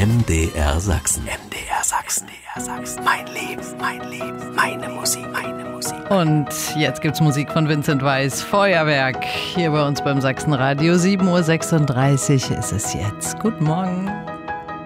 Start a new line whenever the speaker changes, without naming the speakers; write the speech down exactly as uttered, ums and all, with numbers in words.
M D R Sachsen. M D R Sachsen. Mein Leben, mein Leben, meine Musik, meine Musik.
Und jetzt gibt's Musik von Vincent Weiss, Feuerwerk. Hier bei uns beim Sachsenradio. sieben Uhr sechsunddreißig ist es jetzt. Guten Morgen.